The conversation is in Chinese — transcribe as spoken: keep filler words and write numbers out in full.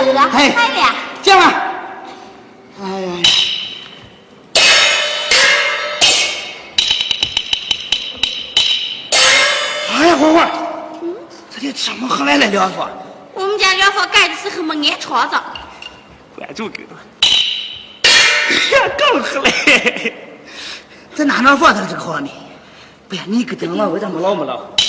了， 哎， 来了， 进来。哎呀！哎呀，花花，嗯，这里怎么回来了两说？ 我们家两房盖的时候没安窗子。 关注给他。更黑嘞！在哪能放他这个好呢？不呀，你个顶了，我这么老没老。